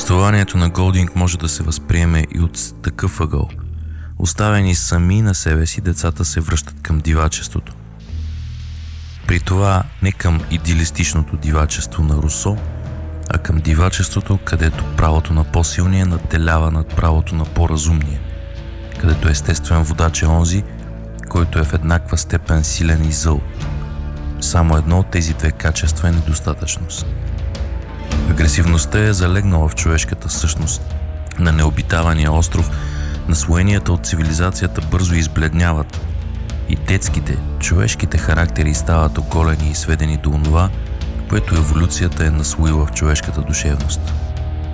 Повествованието на Голдинг може да се възприеме и от такъв ъгъл. Оставени сами на себе си, децата се връщат към дивачеството. При това не към идеалистичното дивачество на Русо, а към дивачеството, където правото на по-силния надделява над правото на по-разумния, където естествен водач е онзи, който е в еднаква степен силен и зъл. Само едно от тези две качества е недостатъчност. Агресивността е залегнала в човешката същност. На необитавания остров наслоенията от цивилизацията бързо избледняват и детските, човешките характери стават оголени и сведени до онова, което еволюцията е наслоила в човешката душевност.